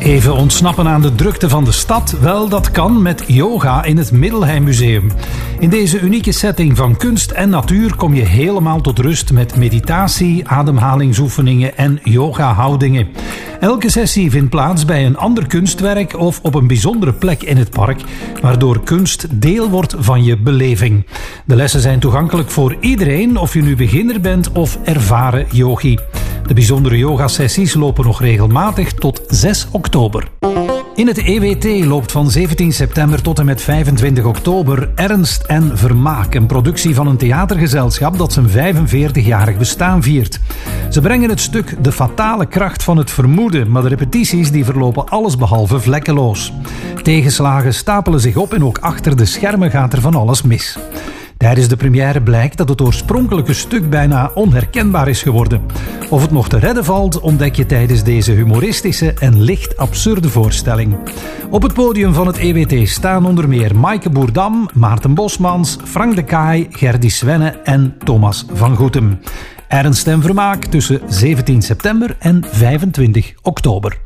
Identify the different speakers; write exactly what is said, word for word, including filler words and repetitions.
Speaker 1: Even ontsnappen aan de drukte van de stad? Wel, dat kan met yoga in het Middelheim Museum. In deze unieke setting van kunst en natuur kom je helemaal tot rust met meditatie, ademhalingsoefeningen en yoga-houdingen. Elke sessie vindt plaats bij een ander kunstwerk of op een bijzondere plek in het park, waardoor kunst deel wordt van je beleving. De lessen zijn toegankelijk voor iedereen, of je nu beginner bent of ervaren yogi. De bijzondere yogasessies lopen nog regelmatig tot zes oktober. In het E W T loopt van zeventien september tot en met vijfentwintig oktober Ernst en Vermaak, een productie van een theatergezelschap dat zijn vijfenveertigjarig bestaan viert. Ze brengen het stuk De fatale kracht van het vermoeden, maar de repetities die verlopen allesbehalve vlekkeloos. Tegenslagen stapelen zich op en ook achter de schermen gaat er van alles mis. Tijdens de première blijkt dat het oorspronkelijke stuk bijna onherkenbaar is geworden. Of het nog te redden valt, ontdek je tijdens deze humoristische en licht absurde voorstelling. Op het podium van het E W T staan onder meer Maaike Boerdam, Maarten Bosmans, Frank de Kaai, Gerdy Svenne en Thomas van Goetem. Ernst en Vermaak tussen zeventien september en vijfentwintig oktober.